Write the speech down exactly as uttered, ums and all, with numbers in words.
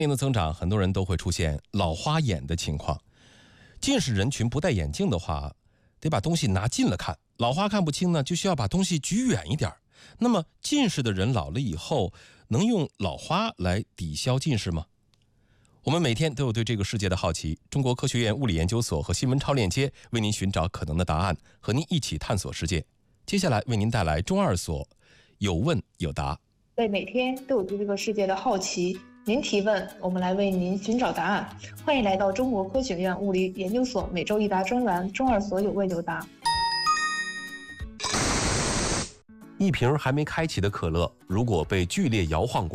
龄的增长，很多人都会出现老花眼的情况。近视人群不戴眼镜的话，得把东西拿近了看，老花看不清呢，就需要把东西举远一点。那么近视的人老了以后，能用老花来抵消近视吗？我们每天都有对这个世界的好奇，中国科学院物理研究所和新闻超链接为您寻找可能的答案，和您一起探索世界。接下来为您带来中二所有问有答。 对每天都有对这个世界的好奇，您提问，我们来为您寻找答案。欢迎来到中国科学院物理研究所每周一答专栏中二所有问有答。 一瓶还没开启的可乐，如果被剧烈摇晃过